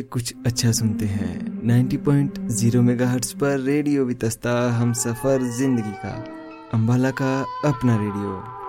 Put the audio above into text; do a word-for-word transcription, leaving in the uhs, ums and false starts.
कुछ अच्छा सुनते हैं। नब्बे पॉइंट ज़ीरो मेगाहर्ट्ज़ पर रेडियो वितस्ता, हम सफ़र जिंदगी का, अम्बाला का अपना रेडियो।